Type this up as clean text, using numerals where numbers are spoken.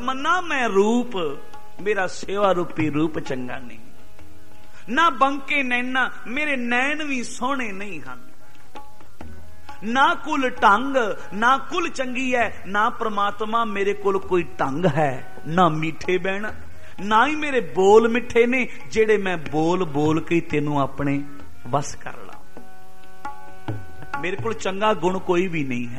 ਤਮੰਨਾ ਮੈਂ ਰੂਪ, ਮੇਰਾ ਸੇਵਾ ਰੂਪੀ ਰੂਪ ਚੰਗਾ ਨਹੀਂ। ਨਾ ਬੰਕੇ ਨੈਣਾ, ਮੇਰੇ ਨੈਣ ਵੀ ਸੋਹਣੇ ਨਹੀਂ ਹਨ। ਨਾ ਕੁਲ ਢੰਗ, ਨਾ ਕੁਲ ਚੰਗੀ ਹੈ, ਨਾ ਪ੍ਰਮਾਤਮਾ ਮੇਰੇ ਕੋਲ ਕੋਈ ਢੰਗ ਹੈ, ਨਾ ਮਿੱਠੇ ਬਹਿਣਾ, ਨਾ ਹੀ ਮੇਰੇ ਬੋਲ ਮਿੱਠੇ ਨੇ ਜਿਹੜੇ ਮੈਂ ਬੋਲ ਬੋਲ ਕੇ ਤੈਨੂੰ ਆਪਣੇ ਵਸ ਕਰ ਲਾਂ। ਮੇਰੇ ਕੋਲ ਚੰਗਾ ਗੁਣ ਕੋਈ ਵੀ ਨਹੀਂ ਹੈ।